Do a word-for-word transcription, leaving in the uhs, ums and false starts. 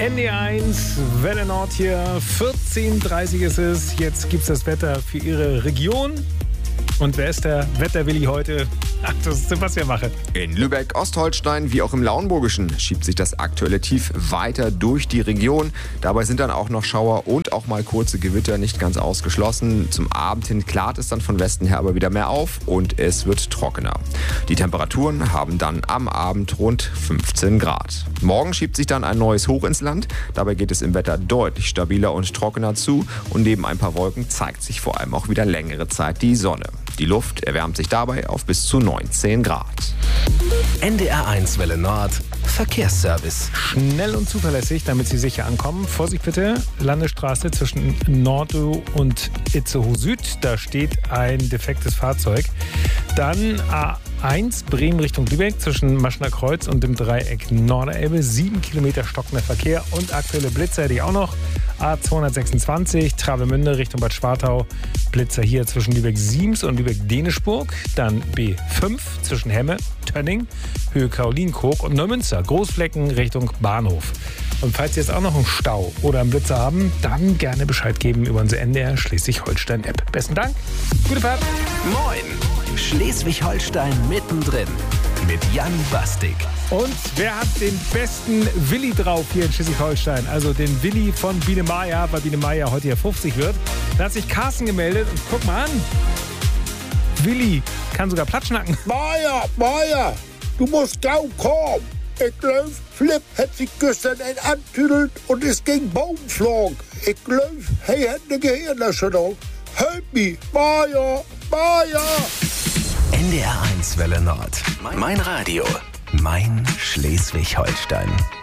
N D eins, Welle Nord hier, vierzehn Uhr dreißig ist es. Jetzt gibt es das Wetter für Ihre Region. Und wer ist der Wetterwilli heute? Ach, das ist Sebastian Mache. In Lübeck, Ostholstein wie auch im Lauenburgischen schiebt sich das aktuelle Tief weiter durch die Region. Dabei sind dann auch noch Schauer und auch mal kurze Gewitter nicht ganz ausgeschlossen. Zum Abend hin klart es dann von Westen her aber wieder mehr auf und es wird trockener. Die Temperaturen haben dann am Abend rund fünfzehn Grad. Morgen schiebt sich dann ein neues Hoch ins Land. Dabei geht es im Wetter deutlich stabiler und trockener zu. Und neben ein paar Wolken zeigt sich vor allem auch wieder längere Zeit die Sonne. Die Luft erwärmt sich dabei auf bis zu neunzehn Grad. N D R eins Welle Nord, Verkehrsservice. Schnell und zuverlässig, damit Sie sicher ankommen. Vorsicht bitte, Landesstraße zwischen Nordow und Itzehoe Süd. Da steht ein defektes Fahrzeug. Dann A eins Bremen Richtung Lübeck zwischen Maschner Kreuz und dem Dreieck Norderelbe. Sieben Kilometer stockender Verkehr und aktuelle Blitzer hätte ich auch noch. A zweihundertsechsundzwanzig Travemünde Richtung Bad Schwartau. Blitzer hier zwischen Lübeck-Siems und Lübeck-Deneschburg. Dann B fünf zwischen Hemme, Tönning, Höhe Karolinenkoog und Neumünster. Großflecken Richtung Bahnhof. Und falls Sie jetzt auch noch einen Stau oder einen Blitzer haben, dann gerne Bescheid geben über unsere N D R Schleswig-Holstein-App. Besten Dank, gute Fahrt. Moin, Schleswig-Holstein mittendrin mit Jan Bastik. Und wer hat den besten Willi drauf hier in Schleswig-Holstein? Also den Willi von Biene Maya, weil Biene Maya heute ja fünfzig wird. Da hat sich Carsten gemeldet und guck mal an. Willi kann sogar Platschnacken. Maya, Maya, du musst kaum kommen. Ich glaube, Flip hat sich gestern ein antüdelt und ist gegen Baum geflogen. Ich glaube, er hat eine Gehirnerschütterung. Help me, Maya, Maya. N D R eins Welle Nord. Mein Radio. Mein Schleswig-Holstein.